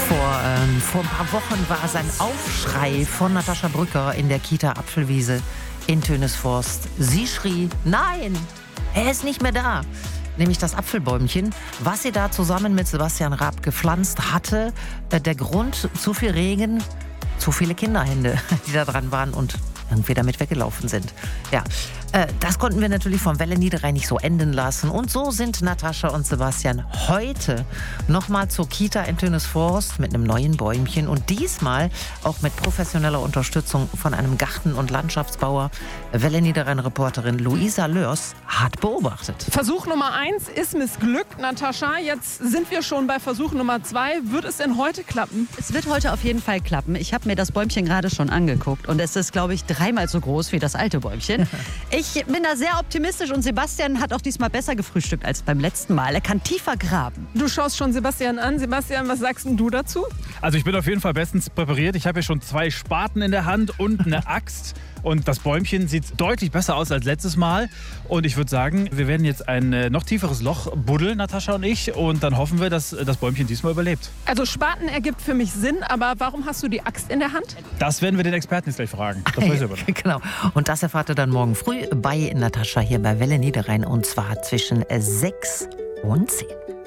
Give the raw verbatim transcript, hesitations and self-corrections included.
Vor, ähm, vor ein paar Wochen war es ein Aufschrei von Natascha Brücker in der Kita Apfelwiese in Tönisforst. Sie schrie, nein, er ist nicht mehr da. Nämlich das Apfelbäumchen, was sie da zusammen mit Sebastian Raab gepflanzt hatte. Äh, der Grund, zu viel Regen, zu viele Kinderhände, die da dran waren und irgendwie damit weggelaufen sind. Ja, äh, das konnten wir natürlich vom Welle Niederrhein nicht so enden lassen. Und so sind Natascha und Sebastian heute nochmal zur Kita in Tönisforst mit einem neuen Bäumchen und diesmal auch mit professioneller Unterstützung von einem Garten- und Landschaftsbauer. Welle Niederrhein-Reporterin Luisa Lörs hat beobachtet. Versuch Nummer eins ist missglückt, Natascha. Jetzt sind wir schon bei Versuch Nummer zwei. Wird es denn heute klappen? Es wird heute auf jeden Fall klappen. Ich habe mir das Bäumchen gerade schon angeguckt und es ist, glaube ich, dreimal so groß wie das alte Bäumchen. Ich bin da sehr optimistisch und Sebastian hat auch diesmal besser gefrühstückt als beim letzten Mal. Er kann tiefer graben. Du schaust schon Sebastian an. Sebastian, was sagst denn du dazu? Also ich bin auf jeden Fall bestens präpariert. Ich habe hier schon zwei Spaten in der Hand und eine Axt. Und das Bäumchen sieht deutlich besser aus als letztes Mal. Und ich würde sagen, wir werden jetzt ein äh, noch tieferes Loch buddeln, Natascha und ich. Und dann hoffen wir, dass äh, das Bäumchen diesmal überlebt. Also Spaten ergibt für mich Sinn, aber warum hast du die Axt in der Hand? Das werden wir den Experten jetzt gleich fragen. Das weiß ich aber noch. Genau. Und das erfahrt ihr dann morgen früh bei Natascha hier bei Welle Niederrhein. Und zwar zwischen sechs und zehn.